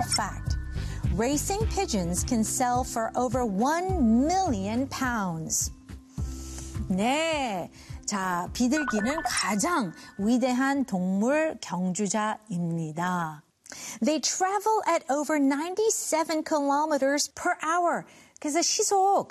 fact. Racing pigeons can sell for over 1 million pounds. 네. 자, 비둘기는 가장 위대한 동물 경주자입니다. They travel at over 97 kilometers per hour. 그래서 시속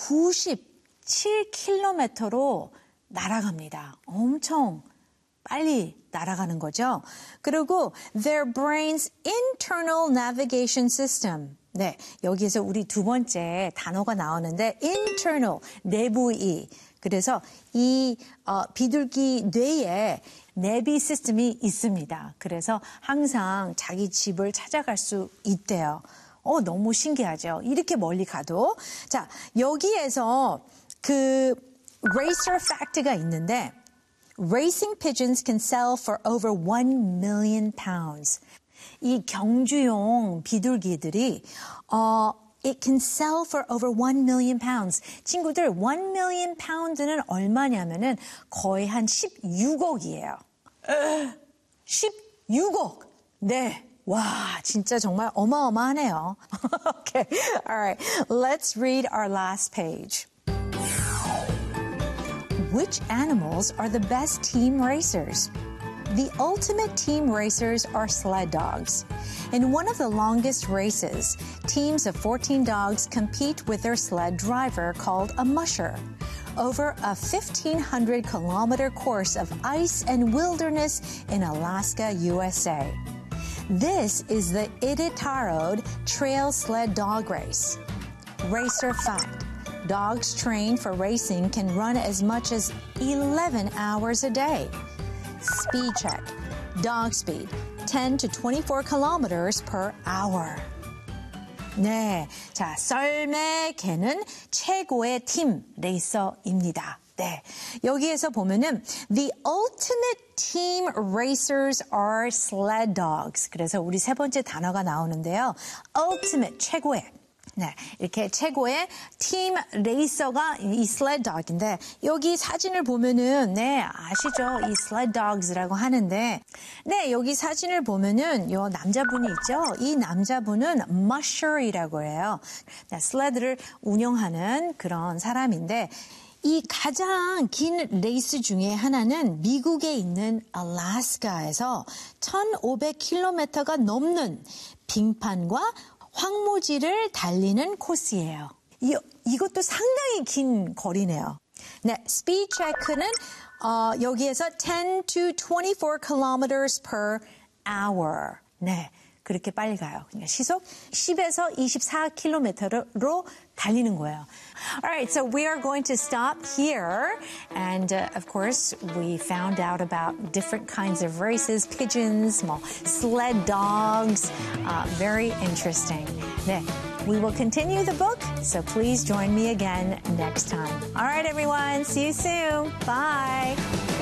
97km로 날아갑니다. 엄청 빨리 날아가는 거죠. 그리고 their brain's internal navigation system. 네, 여기에서 우리 두 번째 단어가 나오는데 internal, 내부의. 그래서 이 비둘기 뇌에 내비 시스템이 있습니다. 그래서 항상 자기 집을 찾아갈 수 있대요. 너무 신기하죠. 이렇게 멀리 가도. 자, 여기에서 그 racer fact가 있는데 Racing pigeons can sell for over 1 million pounds. 이 경주용 비둘기들이 it can sell for over 1 million pounds. 친구들, 1 million pounds는 얼마냐면은 거의 한 16억이에요. 16억. 네. 와, 진짜 정말 어마어마하네요. Okay. All right. Let's read our last page. Which animals are the best team racers? The ultimate team racers are sled dogs. In one of the longest races, teams of 14 dogs compete with their sled driver called a musher over a 1,500-kilometer course of ice and wilderness in Alaska, USA. This is the Iditarod Trail Sled Dog Race. Racer fact. Dogs trained for racing can run as much as 11 hours a day. Speed check. Dog speed, 10 to 24 kilometers per hour. 네, 자, 썰매 개는 최고의 팀 레이서입니다. 네, 여기에서 보면은 the ultimate team racers are sled dogs. 그래서 우리 세 번째 단어가 나오는데요. ultimate, 최고의. 네, 이렇게 최고의 팀 레이서가 이 sled dog인데 여기 사진을 보면은 네, 아시죠? 이 sled dogs라고 하는데 네, 여기 사진을 보면은 요 남자분이 있죠? 이 남자분은 musher이라고 해요. 네, 슬레드를 운영하는 그런 사람인데 이 가장 긴 레이스 중에 하나는 미국에 있는 알래스카에서 1,500km가 넘는 빙판과 황무지를 달리는 코스예요. 이것도 상당히 긴 거리네요. 네, 스피드 체크는 여기에서 10 to 24 kilometers per hour. 네, 그렇게 빨리 가요. 그러니까 시속 10에서 24km로 달리는 거예요. All right, so we are going to stop here. And of course, we found out about different kinds of races, pigeons, sled dogs. Very interesting. 네, we will continue the book, so please join me again next time. All right, everyone, see you soon. Bye.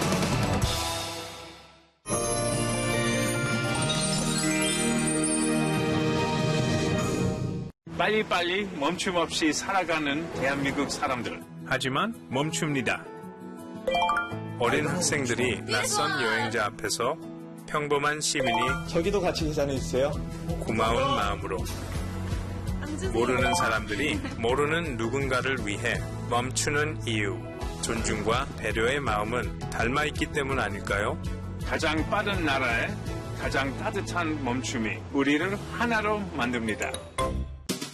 빨리빨리 멈춤 없이 살아가는 대한민국 사람들. 하지만 멈춥니다. 어린 학생들이 낯선 여행자 앞에서 평범한 시민이 저기도 같이 계산해 주세요. 고마운 마음으로 모르는 사람들이 모르는 누군가를 위해 멈추는 이유, 존중과 배려의 마음은 닮아있기 때문 아닐까요? 가장 빠른 나라에 가장 따뜻한 멈춤이 우리를 하나로 만듭니다.